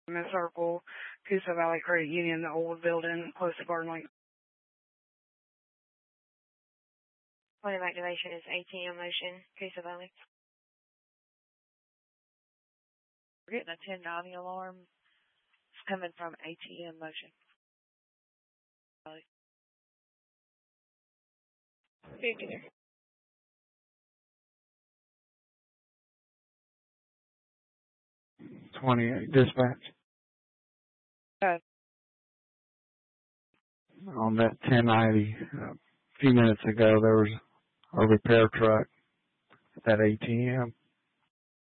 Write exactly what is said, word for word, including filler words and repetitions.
Miss Circle, Coosa Valley Credit Union, the old building close to Garden Lake. Point of activation is A T M motion, Coosa Valley. We're getting a ten ninety alarm. It's coming from A T M motion. fifty there. twenty-eight, dispatch. Uh, On that ten ninety, uh, a few minutes ago, there was a repair truck at that A T M.